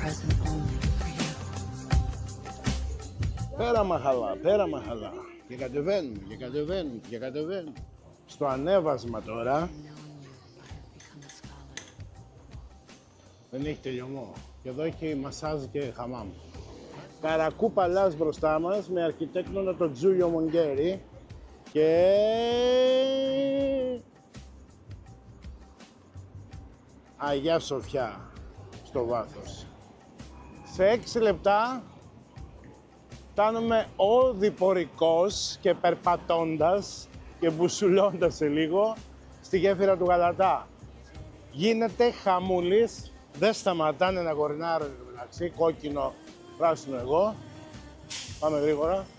Πέρα μαχαλά, πέρα μαχαλά. Και κατεβαίνουμε, και κατεβαίνουμε, και κατεβαίνουμε. Στο ανέβασμα τώρα. Δεν έχει τελειωμό. Και εδώ έχει μασάζ και χαμάμ. Καρακού Παλάς μπροστά μας με αρχιτέκτονα τον Τζούλιο Μονγκέρι. Και... Αγιά Σοφιά στο βάθος. Σε 6 λεπτά φτάνουμε οδηπορικός και περπατώντας και μπουσουλώντας σε λίγο στη γέφυρα του Γαλατά. Γίνεται χαμούλης, δεν σταματάνε να κορνάρουν μεταξύ, κόκκινο, πράσινο εγώ. Πάμε γρήγορα.